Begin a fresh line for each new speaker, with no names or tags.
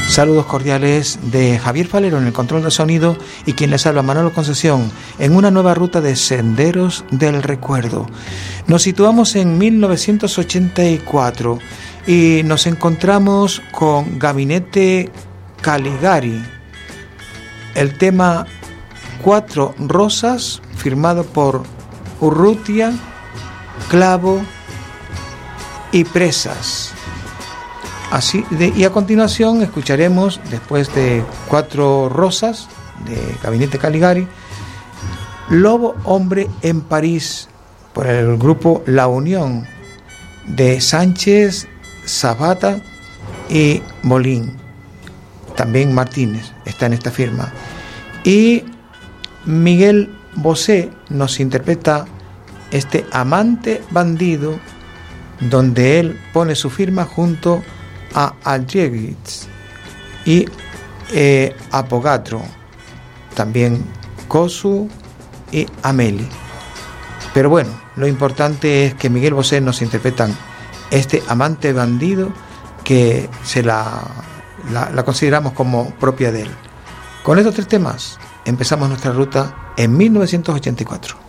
Saludos cordiales de Javier Falero en el control de sonido y quien les habla, Manolo Concesión, en una nueva ruta de Senderos del Recuerdo. Nos situamos en 1984 y nos encontramos con Gabinete Caligari. El tema Cuatro Rosas, firmado por Urrutia, Clavo y Presas. Y a continuación escucharemos, después de Cuatro Rosas de Gabinete Caligari, Lobo Hombre en París, por el grupo La Unión, de Sánchez, Zapata y Molín. También Martínez está en esta firma. Y Miguel Bosé nos interpreta este Amante Bandido, donde él pone su firma junto a Aljegic y Apogatro, también Kosu y Ameli. Pero bueno, lo importante es que Miguel Bosé nos interpretan este Amante Bandido, que se la consideramos como propia de él. Con estos tres temas empezamos nuestra ruta en 1984.